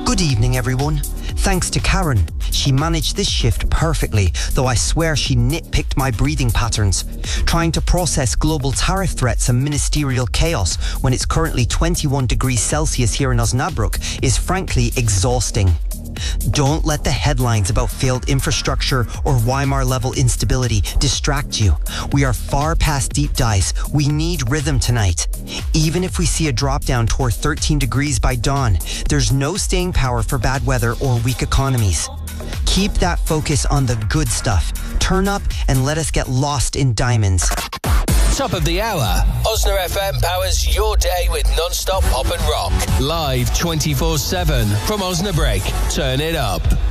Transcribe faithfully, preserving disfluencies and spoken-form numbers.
Good evening, everyone. Thanks to Karen. She managed this shift perfectly, though I swear she nitpicked my breathing patterns. Trying to process global tariff threats and ministerial chaos when it's currently twenty-one degrees Celsius here in Osnabrück is frankly exhausting. Don't let the headlines about failed infrastructure or Weimar-level instability distract you. We are far past deep dives. We need rhythm tonight. Even if we see a drop down toward thirteen degrees by dawn, there's no staying power for bad weather or weak economies. Keep that focus on the good stuff. Turn up and let us get lost in diamonds. Top of the hour. Osna F M powers your day with non-stop pop and rock. Live twenty-four seven from Osnabrück. Turn it up.